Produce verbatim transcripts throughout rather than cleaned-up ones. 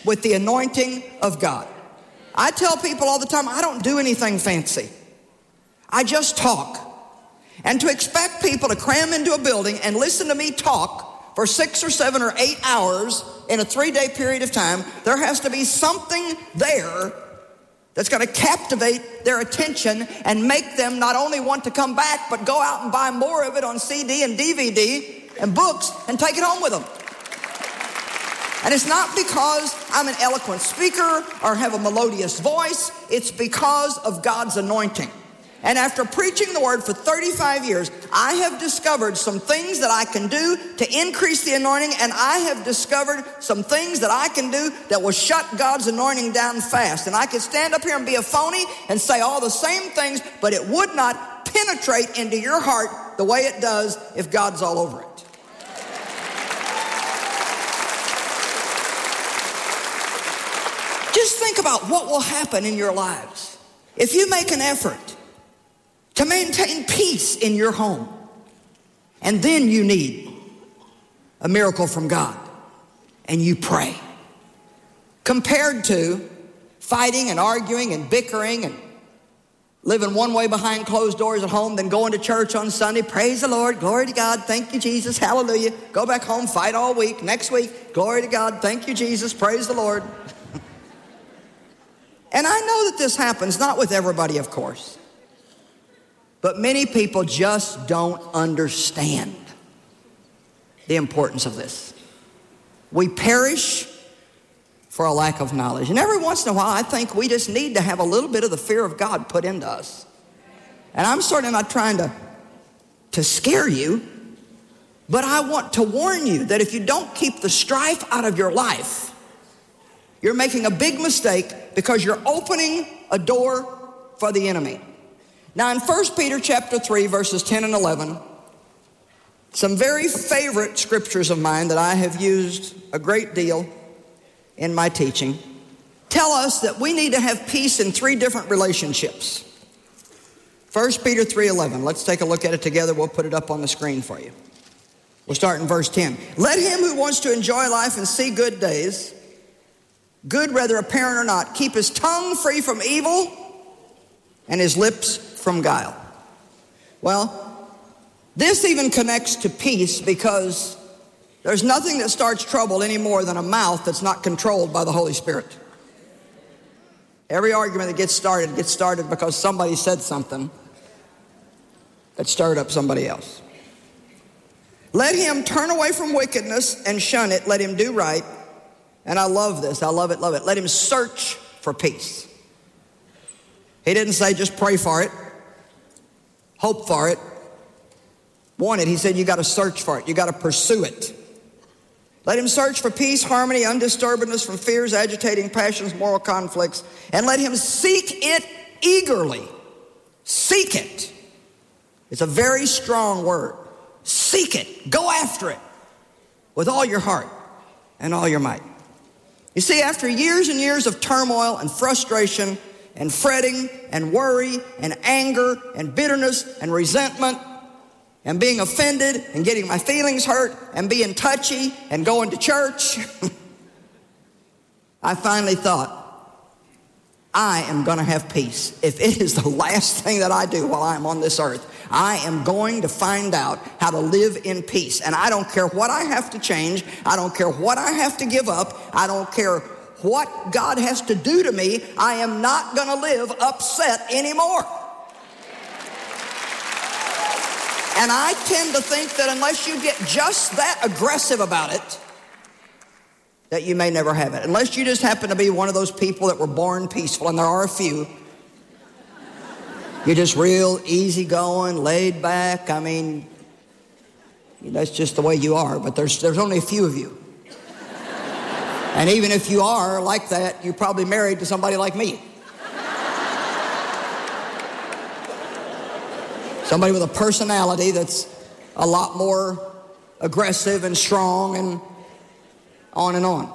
with the anointing of God. I tell people all the time, I don't do anything fancy. I just talk. And to expect people to cram into a building and listen to me talk for six or seven or eight hours in a three-day period of time, there has to be something there that's going to captivate their attention and make them not only want to come back, but go out and buy more of it on C D and D V D and books and take it home with them. And it's not because I'm an eloquent speaker or have a melodious voice. It's because of God's anointing. And after preaching the word for thirty-five years, I have discovered some things that I can do to increase the anointing, and I have discovered some things that I can do that will shut God's anointing down fast. And I could stand up here and be a phony and say all the same things, but it would not penetrate into your heart the way it does if God's all over it. Just think about what will happen in your lives if you make an effort to maintain peace in your home, and then you need a miracle from God, and you pray, compared to fighting and arguing and bickering and living one way behind closed doors at home, then going to church on Sunday, praise the Lord, glory to God, thank you, Jesus, hallelujah, go back home, fight all week, next week, glory to God, thank you, Jesus, praise the Lord. And I know that this happens, not with everybody, of course. But many people just don't understand the importance of this. We perish for a lack of knowledge. And every once in a while, I think we just need to have a little bit of the fear of God put into us. And I'm certainly not trying to, to scare you, but I want to warn you that if you don't keep the strife out of your life, you're making a big mistake because you're opening a door for the enemy. Now in First Peter chapter three, verses ten and eleven, some very favorite scriptures of mine that I have used a great deal in my teaching tell us that we need to have peace in three different relationships. First Peter three eleven, let's take a look at it together. We'll put it up on the screen for you. We'll start in verse ten. Let him who wants to enjoy life and see good days, good whether apparent or not, keep his tongue free from evil and his lips from guile. Well, this even connects to peace because there's nothing that starts trouble any more than a mouth that's not controlled by the Holy Spirit. Every argument that gets started gets started because somebody said something that stirred up somebody else. Let him turn away from wickedness and shun it. Let him do right. And I love this. I love it, love it. Let him search for peace. He didn't say just pray for it, hope for it, want it. He said you got to search for it. You got to pursue it. Let him search for peace, harmony, undisturbedness from fears, agitating passions, moral conflicts, and let him seek it eagerly. Seek it. It's a very strong word. Seek it. Go after it with all your heart and all your might. You see, after years and years of turmoil and frustration and fretting and worry and anger and bitterness and resentment and being offended and getting my feelings hurt and being touchy and going to church, I finally thought, I am going to have peace. If it is the last thing that I do while I'm on this earth, I am going to find out how to live in peace. And I don't care what I have to change. I don't care what I have to give up. I don't care what God has to do to me. I am not going to live upset anymore. And I tend to think that unless you get just that aggressive about it, that you may never have it. Unless you just happen to be one of those people that were born peaceful, and there are a few. You're just real easygoing, laid back. I mean, that's just the way you are, but there's, there's only a few of you. And even if you are like that, you're probably married to somebody like me. Somebody with a personality that's a lot more aggressive and strong and on and on.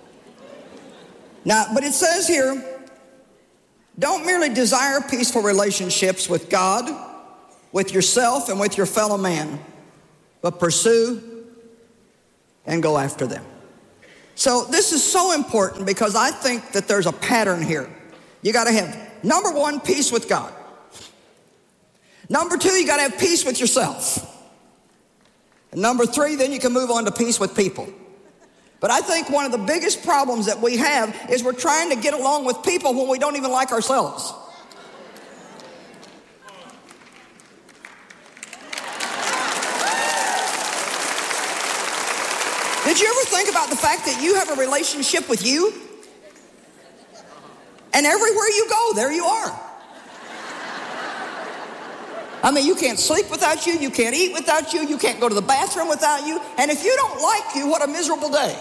Now, but it says here, don't merely desire peaceful relationships with God, with yourself, and with your fellow man, but pursue and go after them. So this is so important because I think that there's a pattern here. You got to have, number one, peace with God. Number two, you got to have peace with yourself. And number three, then you can move on to peace with people. But I think one of the biggest problems that we have is we're trying to get along with people when we don't even like ourselves. Did you ever think about the fact that you have a relationship with you? And everywhere you go, there you are. I mean, you can't sleep without you, you can't eat without you, you can't go to the bathroom without you, and if you don't like you, what a miserable day.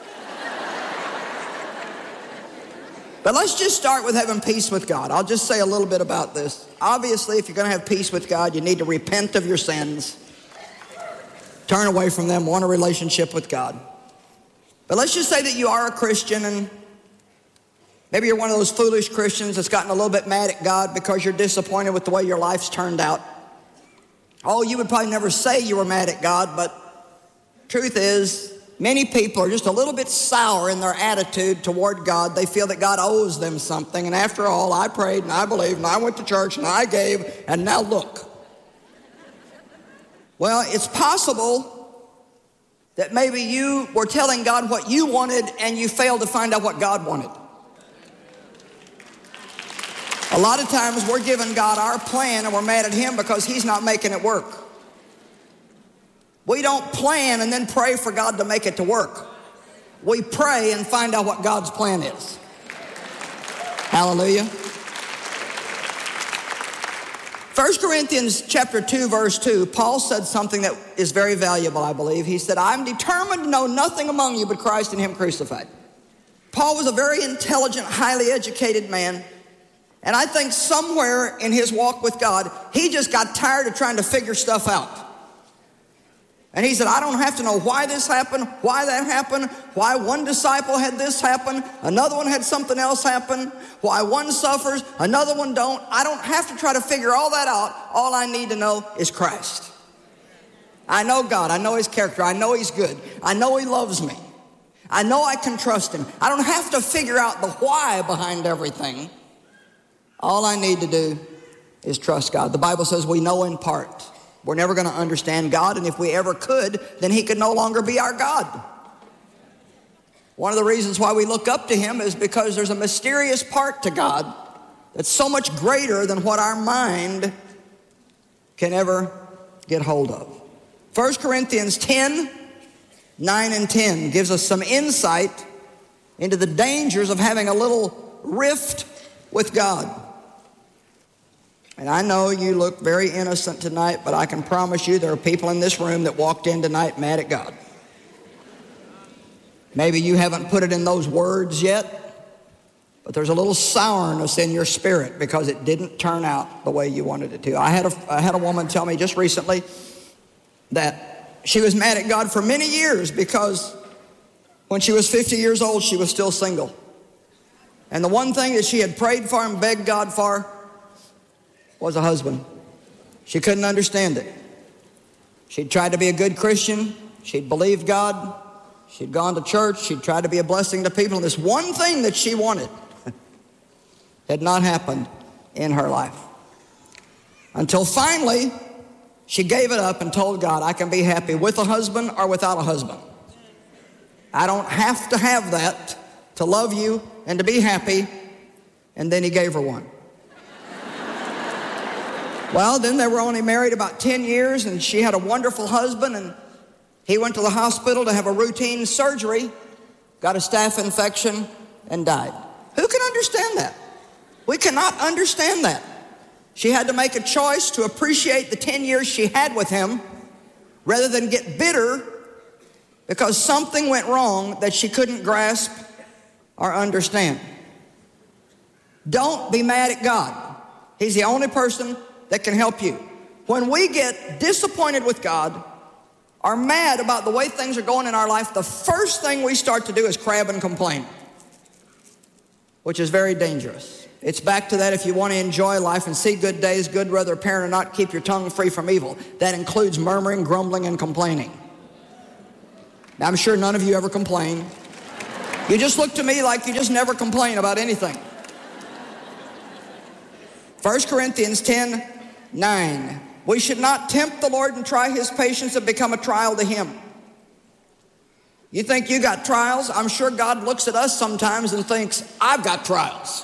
But let's just start with having peace with God. I'll just say a little bit about this. Obviously, if you're going to have peace with God, you need to repent of your sins, turn away from them, want a relationship with God. But let's just say that you are a Christian, and maybe you're one of those foolish Christians that's gotten a little bit mad at God because you're disappointed with the way your life's turned out. Oh, you would probably never say you were mad at God, but truth is, many people are just a little bit sour in their attitude toward God. They feel that God owes them something. And after all, I prayed and I believed and I went to church and I gave, and now look. Well, it's possible that maybe you were telling God what you wanted and you failed to find out what God wanted. A lot of times we're giving God our plan and we're mad at him because he's not making it work. We don't plan and then pray for God to make it to work. We pray and find out what God's plan is. Hallelujah. First Corinthians chapter two, verse two, Paul said something that is very valuable, I believe. He said, I'm determined to know nothing among you but Christ and him crucified. Paul was a very intelligent, highly educated man. And I think somewhere in his walk with God, he just got tired of trying to figure stuff out. And he said, I don't have to know why this happened, why that happened, why one disciple had this happen, another one had something else happen, why one suffers, another one don't. I don't have to try to figure all that out. All I need to know is Christ. I know God. I know his character. I know he's good. I know he loves me. I know I can trust him. I don't have to figure out the why behind everything. All I need to do is trust God. The Bible says we know in part. We're never going to understand God, and if we ever could, then he could no longer be our God. One of the reasons why we look up to him is because there's a mysterious part to God that's so much greater than what our mind can ever get hold of. First Corinthians ten, nine and ten gives us some insight into the dangers of having a little rift with God. And I know you look very innocent tonight, but I can promise you there are people in this room that walked in tonight mad at God. Maybe you haven't put it in those words yet, but there's a little sourness in your spirit because it didn't turn out the way you wanted it to. I had a, I had a woman tell me just recently that she was mad at God for many years because when she was fifty years old, she was still single. And the one thing that she had prayed for and begged God for was a husband. She couldn't understand it. She'd tried to be a good Christian. She'd believed God. She'd gone to church. She'd tried to be a blessing to people. And this one thing that she wanted had not happened in her life. Until finally, she gave it up and told God, I can be happy with a husband or without a husband. I don't have to have that to love you and to be happy. And then he gave her one. Well, then they were only married about ten years, and she had a wonderful husband, and he went to the hospital to have a routine surgery, got a staph infection, and died. Who can understand that? We cannot understand that. She had to make a choice to appreciate the ten years she had with him rather than get bitter because something went wrong that she couldn't grasp or understand. Don't be mad at God. He's the only person that can help you. When we get disappointed with God or mad about the way things are going in our life, the first thing we start to do is crab and complain, which is very dangerous. It's back to that if you want to enjoy life and see good days, good whether apparent or not, keep your tongue free from evil. That includes murmuring, grumbling, and complaining. Now, I'm sure none of you ever complain. You just look to me like you just never complain about anything. First Corinthians ten nine. We should not tempt the Lord and try his patience and become a trial to him. You think you got trials? I'm sure God looks at us sometimes and thinks, I've got trials.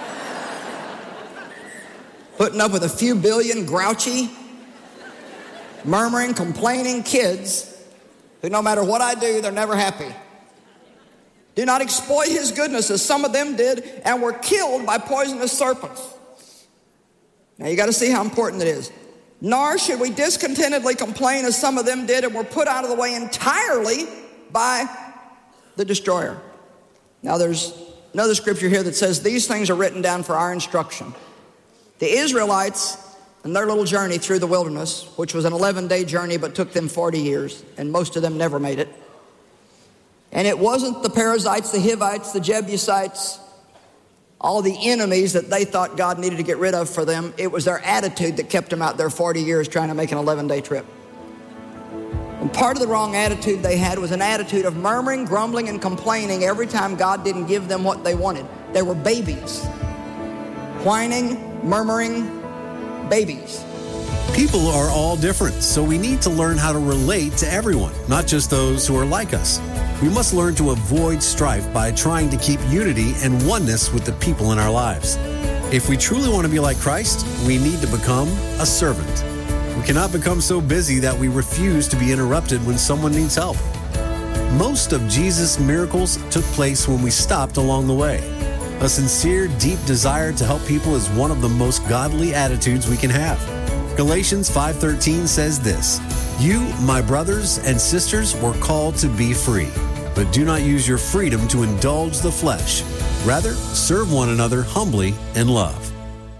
Putting up with a few billion grouchy, murmuring, complaining kids who no matter what I do, they're never happy. Do not exploit his goodness as some of them did and were killed by poisonous serpents. Now you got to see how important it is. Nor should we discontentedly complain as some of them did and were put out of the way entirely by the destroyer. Now there's another scripture here that says these things are written down for our instruction. The Israelites and their little journey through the wilderness, which was an eleven-day journey but took them forty years, and most of them never made it. And it wasn't the Perizzites, the Hivites, the Jebusites, all the enemies that they thought God needed to get rid of for them. It was their attitude that kept them out there forty years trying to make an eleven-day trip. And part of the wrong attitude they had was an attitude of murmuring, grumbling, and complaining every time God didn't give them what they wanted. They were babies. Whining, murmuring, babies. People are all different, so we need to learn how to relate to everyone, not just those who are like us. We must learn to avoid strife by trying to keep unity and oneness with the people in our lives. If we truly want to be like Christ, we need to become a servant. We cannot become so busy that we refuse to be interrupted when someone needs help. Most of Jesus' miracles took place when we stopped along the way. A sincere, deep desire to help people is one of the most godly attitudes we can have. Galatians five thirteen says this, "You, my brothers and sisters, were called to be free, but do not use your freedom to indulge the flesh. Rather, serve one another humbly in love."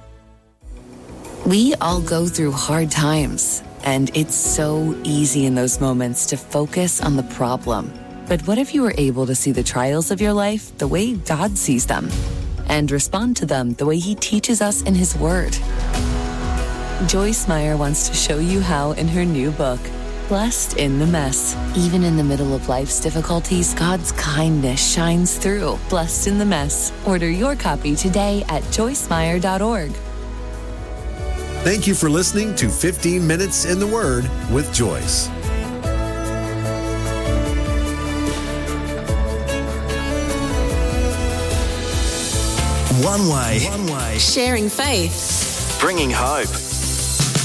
We all go through hard times, and it's so easy in those moments to focus on the problem. But what if you were able to see the trials of your life the way God sees them and respond to them the way he teaches us in his word? Joyce Meyer wants to show you how in her new book, Blessed in the Mess. Even in the middle of life's difficulties, God's kindness shines through. Blessed in the Mess. Order your copy today at joyce meyer dot org. Thank you for listening to fifteen minutes in the Word with Joyce. One way. One way. Sharing faith. Bringing hope.